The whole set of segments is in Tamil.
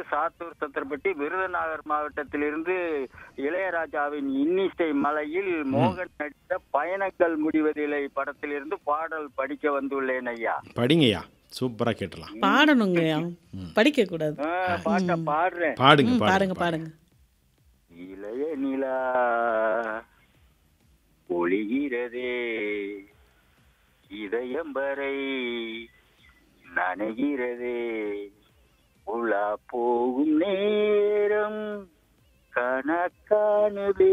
சாத்தூர் சத்திரப்பட்டி விருதுநகர் மாவட்டத்திலிருந்து இளையராஜாவின் இன்னிசை மலையில் மோகன் நடித்த பயணங்கள் முடிவதில்லை படத்திலிருந்து பாடல் படிக்க வந்துள்ளேன் ஐயா. படிங்கய்யா, சூப்பரா கேட்டலாம். பாடணுங்கய்யா, படிக்க கூடாது. பாட்ட பாடுறேன். பாடுங்க பாருங்க பாடுங்க பாருங்க. இளைய நிலா ஒளிகிறதே, இதயம் வரை நனைகிறதே, உலா போகும் நேரம் கணக்கானுதே,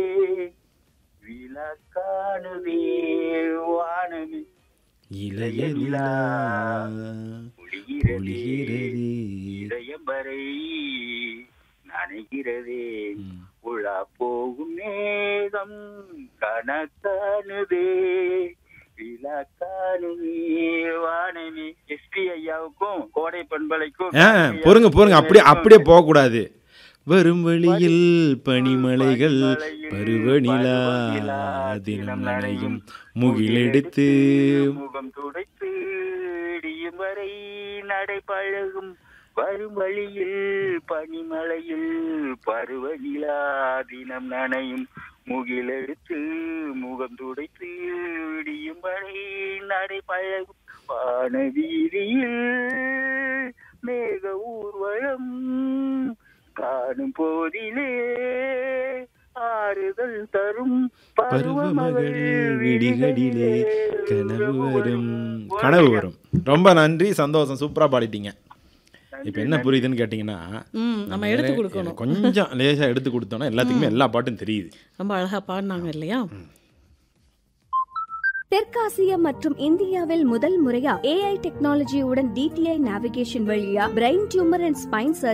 விளக்கானுதே வானமே. இளைய நிலா ஒளிகிறதே, இதயம் வரை நனைகிறதே, உலா போகும் நேரம் கணக்கானுதே, விளக்கானுதே வானமே. எஸ்பி ஐயாவுக்கும் கோடை பண்பலைக்கும் பொறுங்க பொறுங்க, அப்படியே போகக்கூடாது. வரும் வழியில் பனிமலைகள் பருவநிலா தினம் நனையும் முகிலெடுத்து முகம் துடைத்து இடியும் வரை நடைபழகும், வரும் வழியில் பனிமலையில் பருவநிலா தினம் நனையும் முகிலெடுத்து முகம் துடைத்து இடியும் வரை நடைபழகும், வானவீதியில் மேக ஊர்வலம் காணும் போதிலே ஆறுதல் தரும் பருவமகள் விடிகளிலே கனவு வரும். ரொம்ப நன்றி, சந்தோஷம், சூப்பரா பாடிட்டீங்க. இப்ப என்ன புரியுதுன்னு கேட்டீங்கன்னா, நம்ம எடுத்து கொடுக்கணும். கொஞ்சம் லேசா எடுத்து கொடுத்தோம்னா எல்லாத்துக்குமே எல்லா பாட்டும் தெரியுது. ரொம்ப அழகா பாடினாங்க இல்லையா? தெற்காசியா மற்றும் இந்தியாவில் முதல் முறையா AI டெக்னாலஜியுடன் DTI நேவிகேஷன் வழியா பிரெயின் டியூமர் அண்ட் ஸ்பைன்